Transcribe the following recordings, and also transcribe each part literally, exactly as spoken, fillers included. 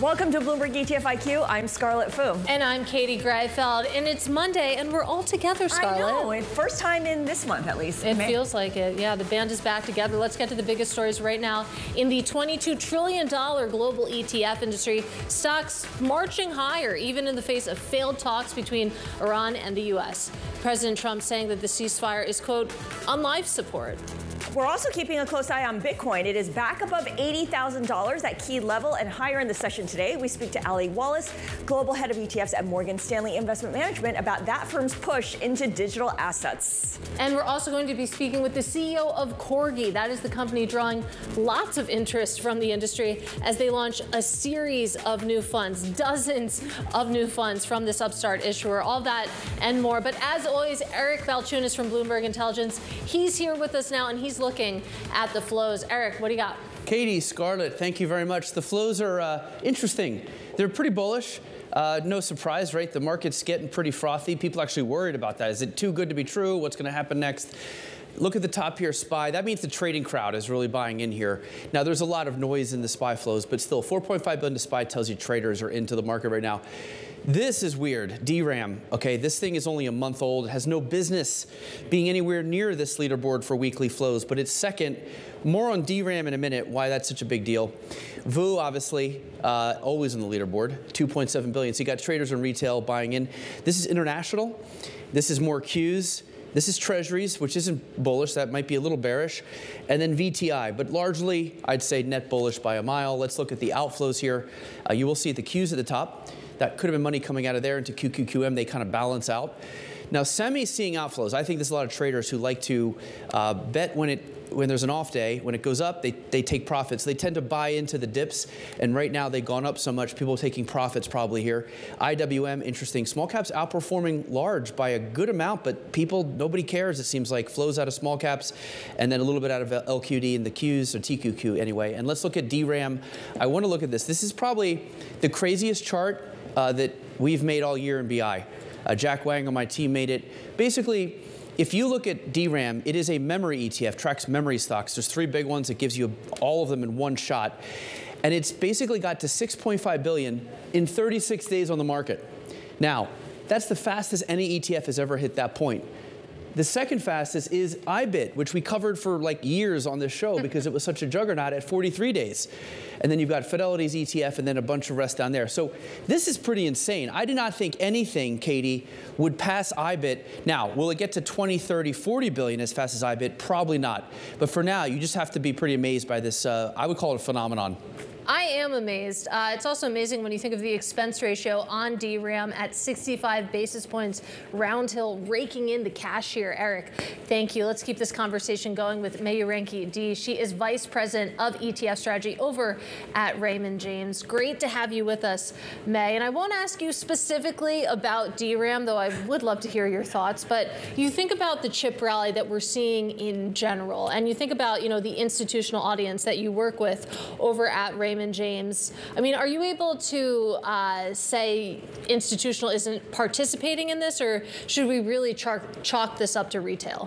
Welcome to Bloomberg E T F I Q. I'm Scarlett Fu. And I'm Katie Greifeld. And it's Monday, and we're all together, Scarlett. I know. First time in this month, at least. It May feels like it. Yeah, the band is back together. Let's get to the biggest stories right now. In the twenty-two trillion dollar global E T F industry, stocks marching higher, even in the face of failed talks between Iran and the U S. President Trump saying that the ceasefire is, quote, on life support. We're also keeping a close eye on Bitcoin. It is back above eighty thousand dollars, that key level, and higher in the session today. We speak to Ali Wallace, global head of E T Fs at Morgan Stanley Investment Management, about that firm's push into digital assets. And we're also going to be speaking with the C E O of Corgi. That is the company drawing lots of interest from the industry as they launch a series of new funds, dozens of new funds from this upstart issuer. All that and more. But as always, Eric Balchunas from Bloomberg Intelligence. He's here with us now, and he's looking at the flows. Eric, what do you got? Katie, Scarlett, thank you very much. The flows are uh, interesting. They're pretty bullish. Uh, no surprise, right? The market's getting pretty frothy. People actually worried about that. Is it too good to be true? What's going to happen next? Look at the top here, S P Y. That means the trading crowd is really buying in here. Now, there's a lot of noise in the S P Y flows, but still, four point five billion to S P Y tells you traders are into the market right now. This is weird. D RAM, okay, this thing is only a month old. It has no business being anywhere near this leaderboard for weekly flows, but it's second. More on D RAM in a minute, why that's such a big deal. V U, obviously, uh, always on the leaderboard, two point seven billion. So you got traders and retail buying in. This is international. This is more Qs. This is Treasuries, which isn't bullish. That might be a little bearish. And then V T I, but largely, I'd say net bullish by a mile. Let's look at the outflows here. Uh, you will see the Qs at the top. That could have been money coming out of there into Q Q Q M. They kind of balance out. Now, semi seeing outflows. I think there's a lot of traders who like to uh, bet when it when there's an off day. When it goes up, they, they take profits. They tend to buy into the dips. And right now, they've gone up so much, people are taking profits probably here. I W M, interesting. Small caps outperforming large by a good amount, but people, nobody cares, it seems like. Flows out of small caps, and then a little bit out of L Q D and the Qs, or T Q Q anyway. And let's look at D RAM. I want to look at this. This is probably the craziest chart Uh, that we've made all year in B I. Uh, Jack Wang on my team made it. Basically, if you look at D RAM, it is a memory E T F, tracks memory stocks. There's three big ones. It gives you all of them in one shot. And it's basically got to six point five billion in thirty-six days on the market. Now, that's the fastest any E T F has ever hit that point. The second fastest is I B I T, which we covered for like years on this show because it was such a juggernaut at forty-three days. And then you've got Fidelity's E T F and then a bunch of rest down there. So this is pretty insane. I do not think anything, Katie, would pass I B I T. Now, will it get to twenty, thirty, forty billion as fast as I B I T? Probably not. But for now, you just have to be pretty amazed by this, uh, I would call it a phenomenon. I am amazed. Uh, it's also amazing when you think of the expense ratio on D RAM at sixty-five basis points. Roundhill raking in the cash here. Eric, thank you. Let's keep this conversation going with Mayuranki D. She is Vice President of E T F Strategy over at Raymond James. Great to have you with us, May. And I won't ask you specifically about D RAM, though I would love to hear your thoughts. But you think about the chip rally that we're seeing in general, and you think about, you know, the institutional audience that you work with over at Raymond Raymond James. I mean, are you able to uh, say institutional isn't participating in this, or should we really chalk, chalk this up to retail?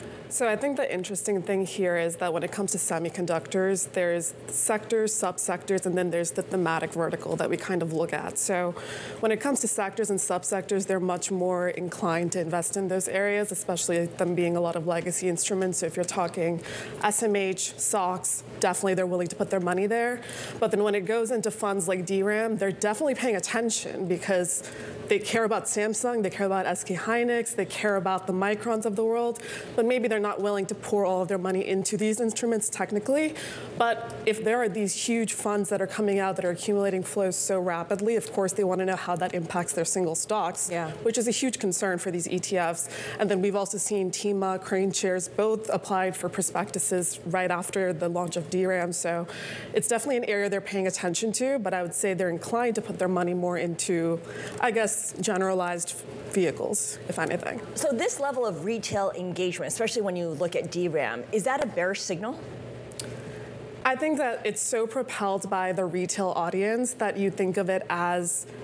So I think the interesting thing here is that when it comes to semiconductors, there's sectors, subsectors, and then there's the thematic vertical that we kind of look at. So when it comes to sectors and subsectors, they're much more inclined to invest in those areas, especially them being a lot of legacy instruments. So if you're talking S M H, S O X, definitely they're willing to put their money there. But then when it goes into funds like D RAM, they're definitely paying attention because they care about Samsung, they care about S K Hynix, they care about the Microns of the world, but maybe they're not willing to pour all of their money into these instruments technically. But if there are these huge funds that are coming out that are accumulating flows so rapidly, of course they want to know how that impacts their single stocks, yeah. which is a huge concern for these E T Fs. And then we've also seen Tima, Crane shares both applied for prospectuses right after the launch of D RAM. So it's definitely an area they're paying attention to, but I would say they're inclined to put their money more into, I guess, generalized vehicles, if anything. So this level of retail engagement, especially when you look at D RAM, is that a bearish signal? I think that it's so propelled by the retail audience that you think of it as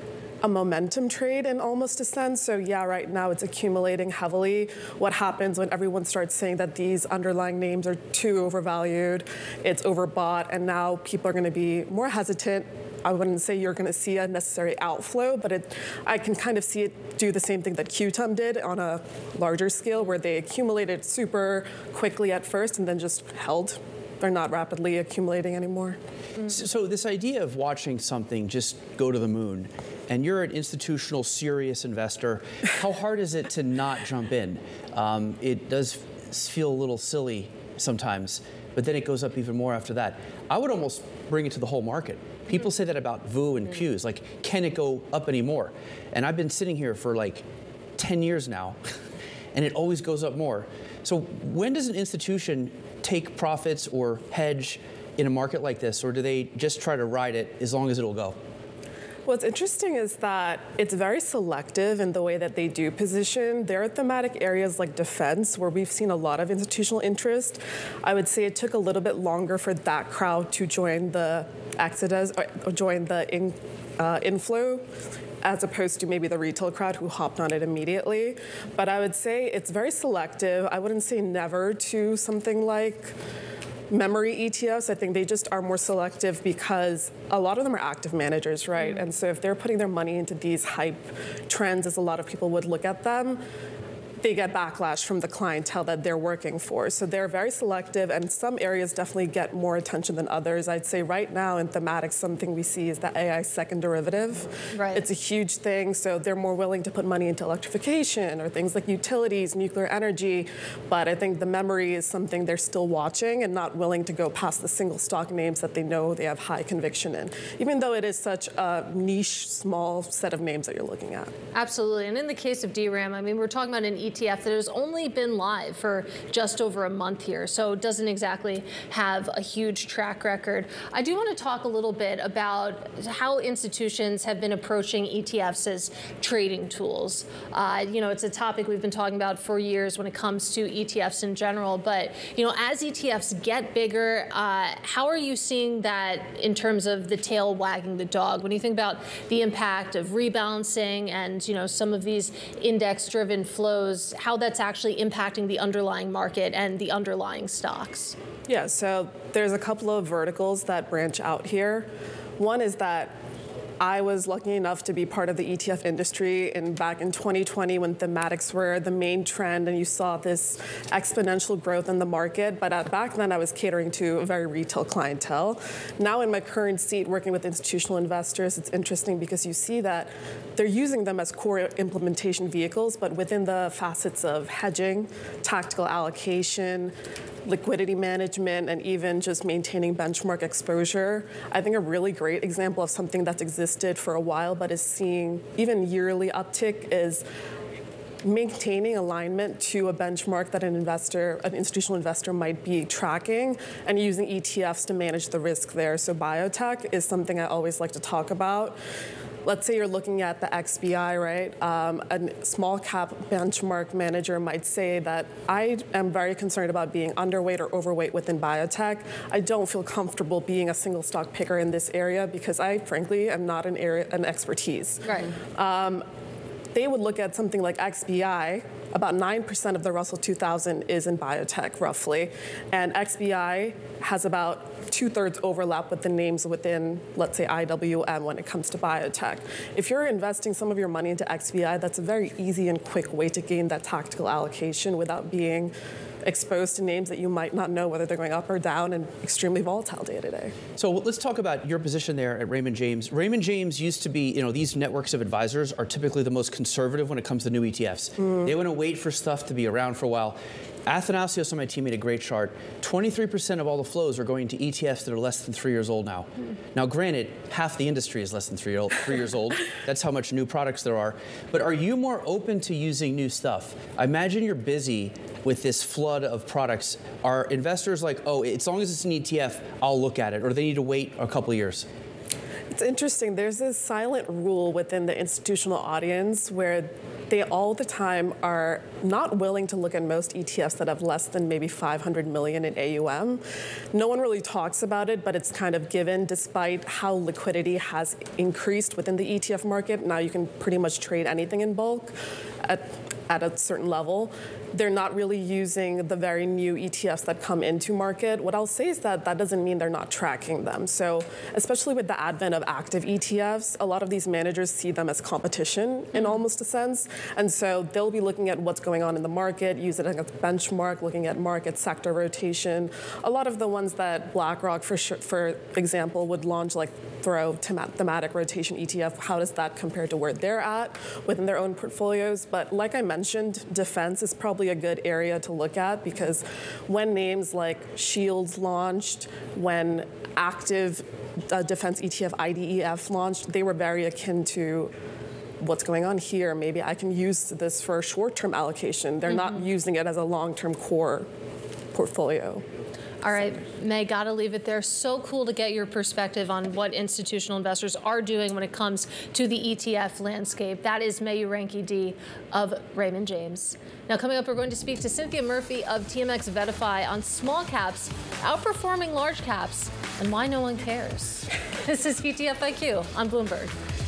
a momentum trade in almost a sense. So yeah, right now it's accumulating heavily. What happens when everyone starts saying that these underlying names are too overvalued, it's overbought, and now people are going to be more hesitant. I wouldn't say you're going to see a necessary outflow, but it, I can kind of see it do the same thing that Q T U M did on a larger scale, where they accumulated super quickly at first and then just held. They're not rapidly accumulating anymore. Mm. So, so this idea of watching something just go to the moon, and you're an institutional, serious investor, how hard is it to not jump in? Um, it does feel a little silly sometimes, but then it goes up even more after that. I would almost bring it to the whole market. People say that about V U and Qs, like, can it go up anymore? And I've been sitting here for like ten years now, and it always goes up more. So when does an institution take profits or hedge in a market like this, or do they just try to ride it as long as it'll go? What's interesting is that it's very selective in the way that they do position. There are thematic areas like defense, where we've seen a lot of institutional interest. I would say it took a little bit longer for that crowd to join the exodus, or join the in, uh, inflow, as opposed to maybe the retail crowd who hopped on it immediately. But I would say it's very selective. I wouldn't say never to something like memory E T Fs. I think they just are more selective because a lot of them are active managers, right? Mm-hmm. And so if they're putting their money into these hype trends, as a lot of people would look at them, they get backlash from the clientele that they're working for. So they're very selective, and some areas definitely get more attention than others. I'd say right now in thematics, something we see is the A I second derivative. Right. It's a huge thing, so they're more willing to put money into electrification or things like utilities, nuclear energy, but I think the memory is something they're still watching and not willing to go past the single stock names that they know they have high conviction in, even though it is such a niche, small set of names that you're looking at. Absolutely, and in the case of D RAM, I mean, we're talking about an E T F that has only been live for just over a month here, so it doesn't exactly have a huge track record. I do want to talk a little bit about how institutions have been approaching E T Fs as trading tools. Uh, you know, it's a topic we've been talking about for years when it comes to E T Fs in general, but, you know, as E T Fs get bigger, uh, how are you seeing that in terms of the tail wagging the dog? When you think about the impact of rebalancing and, you know, some of these index-driven flows, how that's actually impacting the underlying market and the underlying stocks? Yeah, so there's a couple of verticals that branch out here. One is that I was lucky enough to be part of the E T F industry in back in twenty twenty when thematics were the main trend and you saw this exponential growth in the market. But at, back then I was catering to a very retail clientele. Now in my current seat working with institutional investors, it's interesting because you see that they're using them as core implementation vehicles, but within the facets of hedging, tactical allocation, liquidity management, and even just maintaining benchmark exposure. I think a really great example of something that's existed for a while but is seeing even yearly uptick is maintaining alignment to a benchmark that an investor, an institutional investor might be tracking, and using E T Fs to manage the risk there. So biotech is something I always like to talk about. Let's say you're looking at the X B I, right? Um, a small cap benchmark manager might say that I am very concerned about being underweight or overweight within biotech. I don't feel comfortable being a single stock picker in this area because I, frankly, am not an area, an expertise. Right. Um, they would look at something like X B I. About nine percent of the Russell two thousand is in biotech, roughly. And X B I has about two-thirds overlap with the names within, let's say, I W M when it comes to biotech. If you're investing some of your money into X B I, that's a very easy and quick way to gain that tactical allocation without being exposed to names that you might not know whether they're going up or down and extremely volatile day to day. So let's talk about your position there at Raymond James. Raymond James used to be, you know, these networks of advisors are typically the most conservative when it comes to new E T Fs. Mm. They want to wait for stuff to be around for a while. Athanasios on my team made a great chart. twenty-three percent of all the flows are going to E T Fs that are less than three years old now. Mm. Now, granted, half the industry is less than three, old, three years old. That's how much new products there are. But are you more open to using new stuff? I imagine you're busy with this flood of products. Are investors like, oh, as long as it's an E T F, I'll look at it, or they need to wait a couple of years? It's interesting. There's this silent rule within the institutional audience where they all the time are not willing to look at most E T Fs that have less than maybe five hundred million in A U M. No one really talks about it, but it's kind of given despite how liquidity has increased within the E T F market. Now you can pretty much trade anything in bulk at, at a certain level. They're not really using the very new E T Fs that come into market. What I'll say is that that doesn't mean they're not tracking them. So especially with the advent of active E T Fs, a lot of these managers see them as competition in almost a sense. And so they'll be looking at what's going on in the market, use it as a benchmark, looking at market sector rotation. A lot of the ones that BlackRock, for, sure, for example, would launch, like throw thematic rotation E T F, how does that compare to where they're at within their own portfolios? But like I mentioned, defense is probably a good area to look at, because when names like Shields launched, when active uh, defense E T F I D E F launched, they were very akin to what's going on here. Maybe I can use this for a short-term allocation. They're mm-hmm. not using it as a long-term core portfolio. All right, May, gotta leave it there. So cool to get your perspective on what institutional investors are doing when it comes to the E T F landscape. That is May Urenki of Raymond James. Now coming up, we're going to speak to Cynthia Murphy of T M X VettaFi on small caps outperforming large caps and why no one cares. This is E T F I Q on Bloomberg.